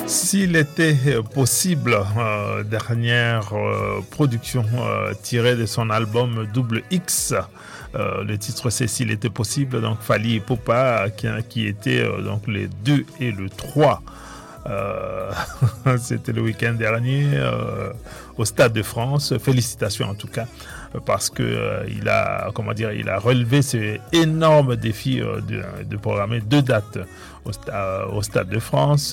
S'il était possible, dernière production tirée de son album Double X. Le titre c'est S'il était possible, donc Fally Ipupa qui était donc les 2 et le 3. C'était le week-end dernier au Stade de France. Félicitations en tout cas parce que il a relevé ce énorme défi de programmer 2 dates au Stade de France.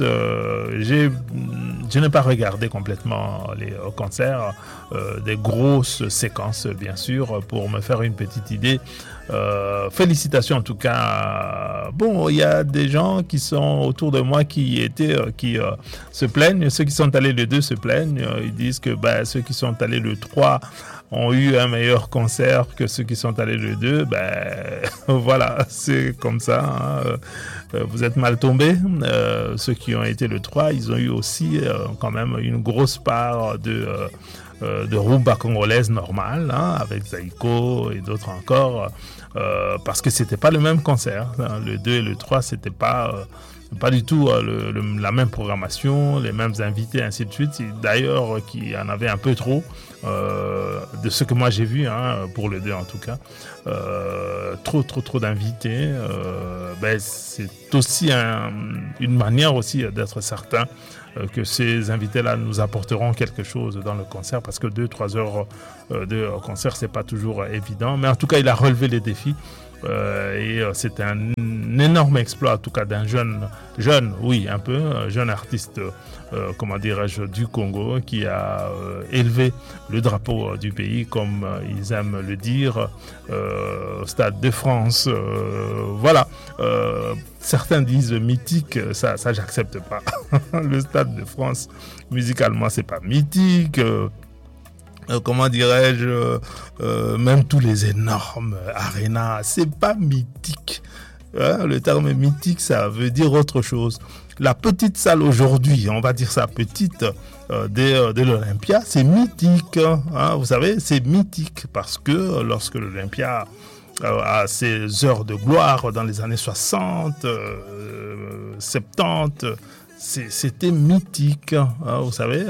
Je n'ai pas regardé complètement les concerts, des grosses séquences bien sûr pour me faire une petite idée. Félicitations en tout cas. Bon, il y a des gens qui sont autour de moi qui se plaignent. Ceux qui sont allés le 2 se plaignent. Ils disent que ceux qui sont allés le 3 ont eu un meilleur concert que ceux qui sont allés le 2. Voilà, c'est comme ça. Vous êtes mal tombés. Ceux qui ont été le 3, ils ont eu aussi quand même une grosse part de rumba congolaise normale, avec Zaïko et d'autres encore, parce que c'était pas le même concert. Le 2 et le 3, c'était pas du tout la même programmation, les mêmes invités, ainsi de suite. D'ailleurs, qu'il y en avait un peu trop, de ce que moi j'ai vu, pour le 2 en tout cas. Trop d'invités. C'est aussi une manière aussi d'être certain que ces invités-là nous apporteront quelque chose dans le concert, parce que 2-3 heures de concert, c'est pas toujours évident. Mais en tout cas, il a relevé les défis. Et c'est un énorme exploit en tout cas d'un jeune artiste du Congo qui a élevé le drapeau du pays, comme ils aiment le dire, au Stade de France. Voilà. Certains disent mythique, ça j'accepte pas. Le Stade de France, musicalement, c'est pas mythique. Même tous les énormes arénas, c'est pas mythique. Le terme mythique, ça veut dire autre chose. La petite salle aujourd'hui, on va dire ça petite, de l'Olympia, c'est mythique. Vous savez, c'est mythique parce que lorsque l'Olympia a ses heures de gloire dans les années 60, 70, c'était mythique, vous savez.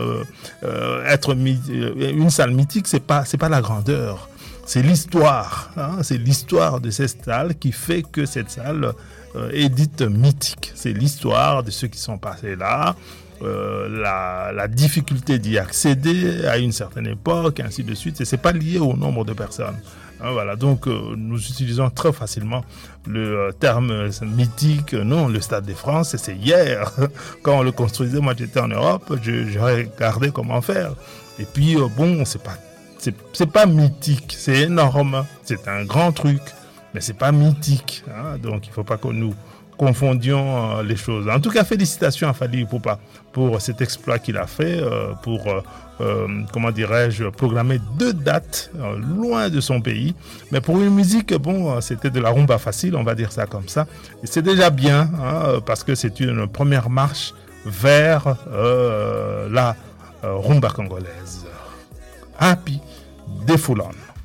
Une salle mythique, c'est pas la grandeur, c'est l'histoire. C'est l'histoire de cette salle qui fait que cette salle est dite mythique. C'est l'histoire de ceux qui sont passés là, la difficulté d'y accéder à une certaine époque, ainsi de suite. Et c'est pas lié au nombre de personnes. Voilà, donc nous utilisons très facilement le terme mythique. Non, le Stade de France, c'est hier. Quand on le construisait, moi j'étais en Europe, je regardais comment faire. Et puis c'est pas mythique, c'est énorme, c'est un grand truc, mais c'est pas mythique. Donc il faut pas que nous confondions les choses. En tout cas, félicitations à Fally Ipupa pour cet exploit qu'il a fait, pour programmer 2 dates loin de son pays. Mais pour une musique, c'était de la rumba facile, on va dire ça comme ça. Et c'est déjà bien, parce que c'est une première marche vers la rumba congolaise. Happy Defulon.